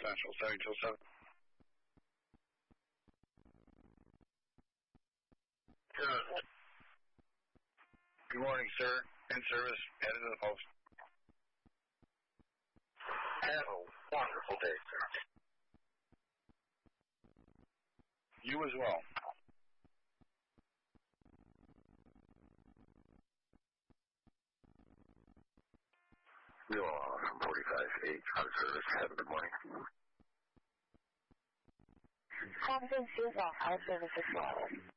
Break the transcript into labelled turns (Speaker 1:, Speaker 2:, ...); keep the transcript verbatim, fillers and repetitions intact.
Speaker 1: Central, seven two seven.
Speaker 2: Good.
Speaker 1: Good morning, sir. In service, headed to the post.
Speaker 2: Have a wonderful day, sir.
Speaker 1: You as well.
Speaker 2: Wheel off, forty-five eight, out of service. Have a good morning.
Speaker 3: Confidence is off, out of service as well.